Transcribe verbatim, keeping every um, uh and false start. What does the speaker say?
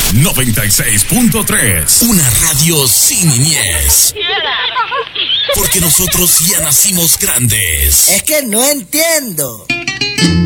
noventa y seis punto tres. Una radio sin niñez. Porque nosotros ya nacimos grandes. Es que no entiendo.